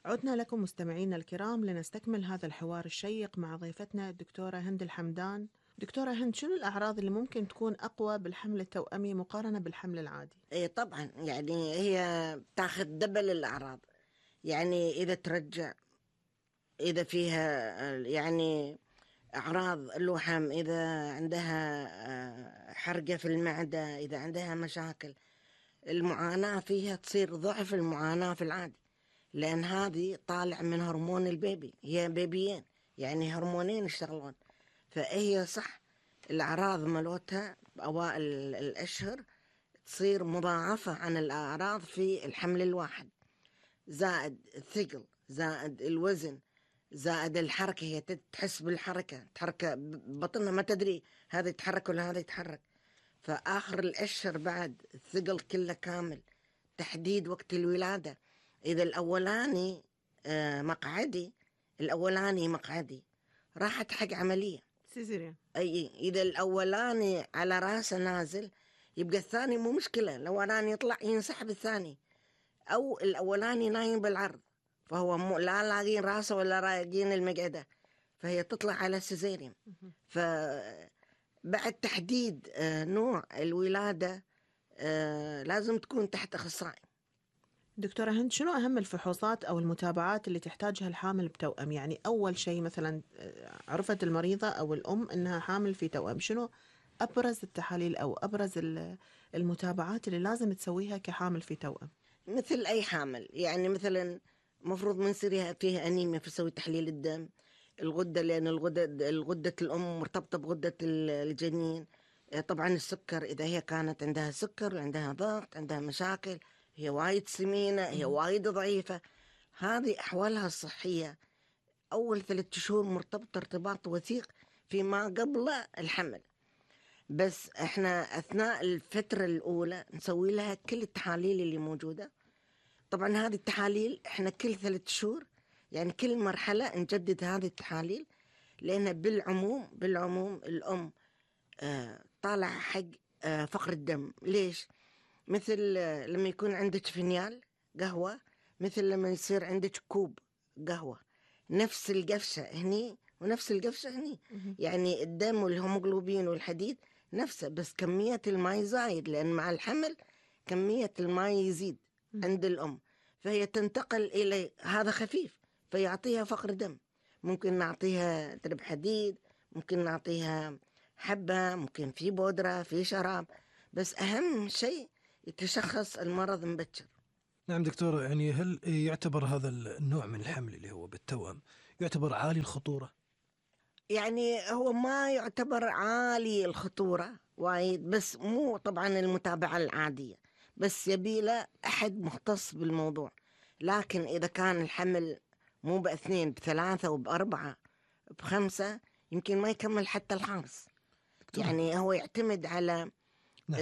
عدنا لكم مستمعينا الكرام لنستكمل هذا الحوار الشيق مع ضيفتنا الدكتورة هند الحمدان. دكتورة هند، شنو الأعراض اللي ممكن تكون أقوى بالحمل التوأمي مقارنة بالحمل العادي؟ ايه طبعا، يعني هي تاخذ دبل الأعراض. يعني إذا ترجع، إذا فيها يعني أعراض اللوحم، إذا عندها حرقة في المعدة، إذا عندها مشاكل، المعاناة فيها تصير ضعف المعاناة في العادي، لأن هذه طالع من هرمون البيبي، هي بيبيين يعني هرمونين يشتغلون. فهي صح الأعراض ملوتها بأوائل الأشهر تصير مضاعفة عن الأعراض في الحمل الواحد، زائد الثقل، زائد الوزن، زائد الحركة. هي تحس بالحركة، تحرك بطنها ما تدري هذا يتحرك ولا هذا يتحرك. فآخر الأشهر بعد الثقل كله كامل، تحديد وقت الولادة. إذا الأولاني مقعدي، الأولاني مقعدي راحت حق عملية سيزيريان. أي إذا الأولاني على راسه نازل، يبقى الثاني مو مشكلة، الأولاني يطلع ينسحب الثاني، أو الأولاني نايم بالعرض فهو لا لاقين راسه ولا لاقين المقعدة، فهي تطلع على سيزيريان. فبعد تحديد نوع الولادة لازم تكون تحت أخصائي. دكتورة هند، شنو أهم الفحوصات أو المتابعات اللي تحتاجها الحامل بتوأم؟ يعني أول شيء مثلا عرفت المريضة أو الأم أنها حامل في توأم، شنو أبرز التحاليل أو أبرز المتابعات اللي لازم تسويها كحامل في توأم؟ مثل أي حامل، يعني مثلا مفروض من سرها فيها أنيميا فسوي تحليل الدم، الغدة، لأن الغدة الأم مرتبطة بغدة الجنين. طبعا السكر، إذا هي كانت عندها سكر، عندها ضغط، عندها مشاكل، هي وايد سمينة، هي وايد ضعيفة، هذه أحوالها الصحية أول 3 شهور مرتبطة ارتباط وثيق فيما قبل الحمل. بس احنا أثناء الفترة الأولى نسوي لها كل التحاليل اللي موجودة. طبعا هذه التحاليل احنا كل 3 شهور، يعني كل مرحلة نجدد هذه التحاليل، لأن بالعموم الأم طالع حق فقر الدم. ليش؟ مثل لما يكون عندك فنيال قهوة، مثل لما يصير عندك كوب قهوة، نفس القفشة هني ونفس القفشة هني. يعني الدم والهيموغلوبين والحديد نفسه، بس كمية الماء زايد، لأن مع الحمل كمية الماء يزيد عند الأم، فهي تنتقل إلى هذا خفيف فيعطيها فقر دم. ممكن نعطيها درب حديد، ممكن نعطيها حبة، ممكن في بودرة، في شراب، بس أهم شيء يتشخص المرض مبكر. نعم دكتور، يعني هل يعتبر هذا النوع من الحمل اللي هو بالتوأم يعتبر عالي الخطورة؟ يعني هو ما يعتبر عالي الخطورة وايد، بس مو طبعا المتابعة العادية، بس يبي له أحد مختص بالموضوع. لكن إذا كان الحمل مو ب2 ب3 وب4 ب5، يمكن ما يكمل حتى الخامس. دكتور. يعني هو يعتمد على نعم.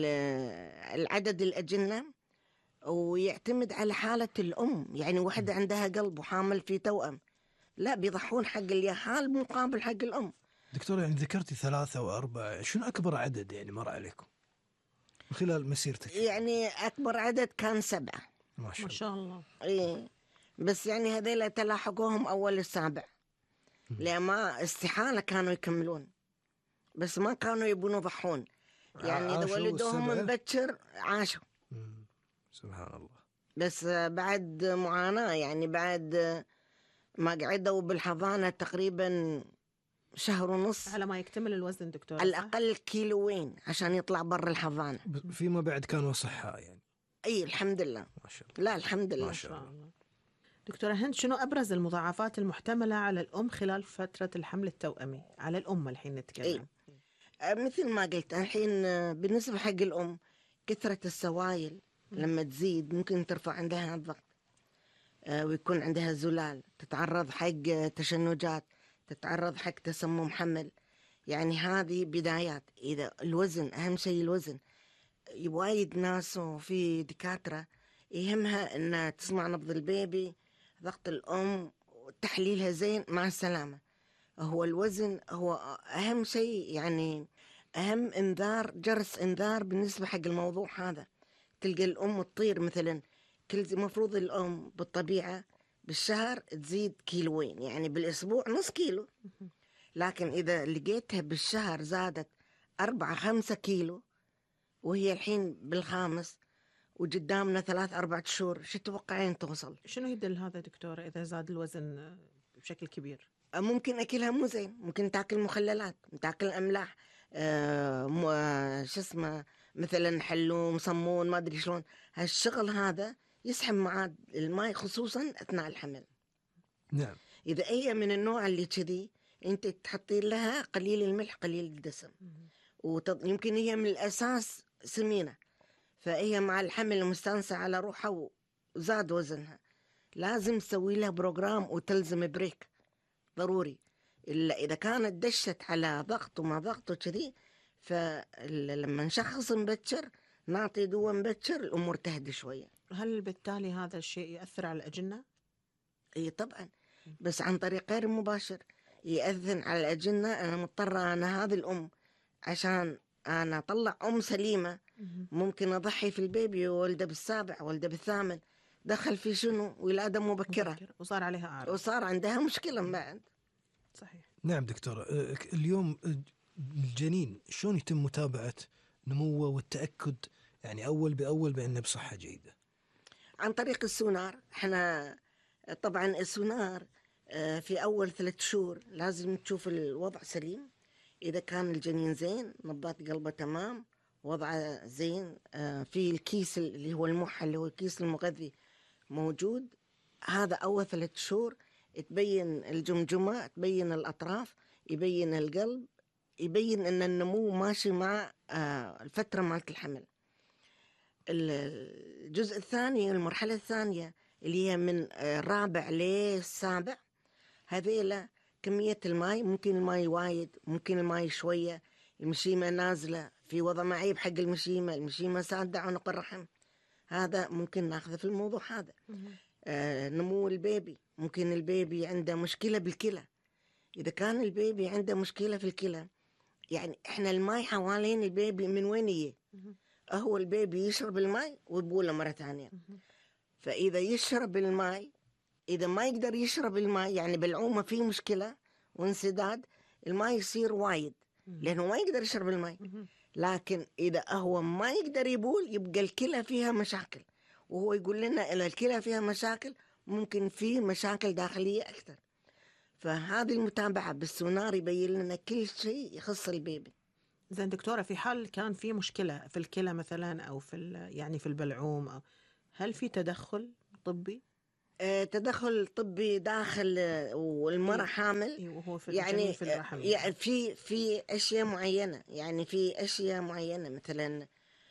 العدد الأجنة، ويعتمد على حالة الأم. يعني واحدة عندها قلب وحامل في توأم، لا بيضحون حق اليحال مقابل حق الأم. دكتور، يعني ذكرتي 3 و4، شنو أكبر عدد يعني مر عليكم من خلال مسيرتك؟ يعني أكبر عدد كان 7. ما ما شاء الله. شاء الله. إيه، بس يعني هذيلا تلاحقوهم أول السابع، لأن ما استحالة كانوا يكملون، بس ما كانوا يبون يضحون. يعني إذا عاشوا ولدوهم السبعة. مبكر عاشوا. سبحان الله. بس بعد معاناة، يعني بعد ما قعدوا بالحضانة تقريبا شهر ونص، على ما يكتمل الوزن دكتورة، على صح؟ الأقل كيلوين عشان يطلع برا الحضانة. فيما بعد كانوا صحة يعني. أي الحمد لله. ما شاء الله. لا الحمد لله. ما شاء الله. دكتورة هند، شنو أبرز المضاعفات المحتملة على الأم خلال فترة الحمل التوأمي؟ على الأم الحين أي نتكلم. مثل ما قلت الحين، بالنسبة حق الأم كثرة السوائل لما تزيد ممكن ترفع عندها الضغط، ويكون عندها زلال، تتعرض حق تشنجات، تتعرض حق تسمم حمل. يعني هذه بدايات. إذا الوزن، أهم شيء الوزن. وايد ناس وفي دكاترة يهمها أن تسمع نبض البيبي، ضغط الأم، تحليلها زين، مع السلامة. هو الوزن هو أهم شيء، يعني أهم إنذار، جرس إنذار بالنسبة حق الموضوع هذا. تلقى الأم تطير مثلا، كل مفروض الأم بالطبيعة بالشهر تزيد كيلوين، يعني بالأسبوع نص كيلو. لكن إذا لقيتها بالشهر زادت 4-5 كيلو، وهي الحين بالخامس وقدامنا 3-4 شهور، شو تتوقعين توصل؟ شنو يدل هذا دكتورة إذا زاد الوزن بشكل كبير؟ ممكن أكلها مو زين، ممكن تاكل مخللات، تاكل أملاح، شو اسمه، مثلا حلوم، صمون، ما أدري شلون. هالشغل هذا يسحب معاه الماء خصوصا أثناء الحمل. نعم. إذا هي من النوع اللي كذي، أنت تحطي لها قليل الملح قليل الدسم، ويمكن هي من الأساس سمينة، فهي مع الحمل مستانسة على روحها وزاد وزنها، لازم تسوي لها بروجرام وتلزم بريك ضروري. إلا إذا كانت دشت على ضغط وما ضغط وكذي، فلما نشخص مبكر نعطي دواء مبكر الأمور تهدي شوية. هل بالتالي هذا الشيء يأثر على الأجنة؟ اي طبعا، بس عن طريق غير مباشر يأذن على الأجنة. أنا مضطرة، أنا هذه الأم عشان أنا أطلع أم سليمة ممكن أضحي في البيبي وولده بالسابع ولده بالثامن، دخل في شنو ولادة مبكرة وصار عليها أعراض، وصار عندها مشكلة بعد. صحيح. نعم دكتورة، اليوم الجنين شلون يتم متابعة نموه والتأكد يعني أول بأول بأنه بصحة جيدة؟ عن طريق السونار. احنا طبعا السونار في أول 3 شهور لازم تشوف الوضع سليم. إذا كان الجنين زين، نبضات قلبه تمام، وضعه زين، في الكيس اللي هو المح اللي هو الكيس المغذي موجود، هذا أول 3 شهور تبين الجمجمة، تبين الأطراف، يبين القلب، يبين أن النمو ماشي مع الفترة مالت الحمل. الجزء الثاني، المرحلة الثانية اللي هي من الرابع للسابع، هذيلا كمية الماء، ممكن الماء وايد، ممكن الماء شوية، المشيمة نازلة في وضع معيب حق المشيمة سادة عنق الرحم، هذا ممكن ناخذه في الموضوع هذا. نمو البيبي، ممكن البيبي عنده مشكلة بالكلى. إذا كان البيبي عنده مشكلة في الكلى، يعني إحنا الماء حوالين البيبي من وين يجي؟ هو البيبي يشرب الماء ويبوله مرة ثانية. فإذا يشرب الماء، إذا ما يقدر يشرب الماء، يعني بالعومة فيه مشكلة وانسداد، الماء يصير وايد لأنه ما يقدر يشرب الماء. لكن إذا هو ما يقدر يبول، يبقى الكلى فيها مشاكل، وهو يقول لنا إذا الكلى فيها مشاكل ممكن فيه مشاكل داخلية أكثر. فهذه المتابعة بالسونار يبين لنا كل شيء يخص البيبي. زين دكتورة، في حال كان في مشكلة في الكلى مثلا أو في يعني في البلعوم، أو هل في تدخل طبي؟ تدخل طبي داخل والمرأة حامل، وهو في يعني في الرحم يعني في أشياء معينة، يعني في أشياء معينة مثلا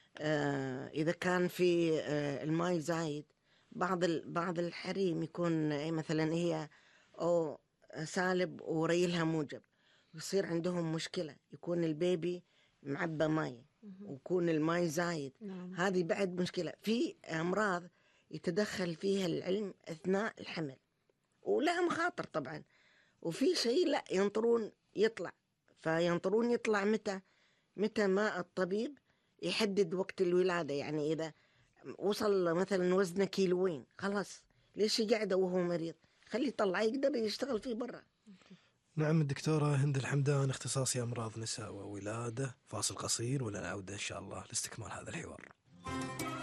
إذا كان في الماء زايد، بعض الحريم يكون مثلا هي أو سالب وريلها موجب، يصير عندهم مشكلة، يكون البيبي معبى ماي ويكون الماي زايد. نعم. هذه بعد مشكلة. في أمراض يتدخل فيها العلم أثناء الحمل ولها مخاطر طبعا، وفي شيء لا ينطرون يطلع، فينطرون يطلع متى ما الطبيب يحدد وقت الولادة. يعني إذا وصل مثلا وزنه كيلوين، خلاص ليش قاعدة وهو مريض، خليه يطلع يقدر يشتغل فيه برا. نعم الدكتورة هند الحمدان، اختصاصي أمراض نساء وولادة. فاصل قصير ولنعود إن شاء الله لاستكمال هذا الحوار.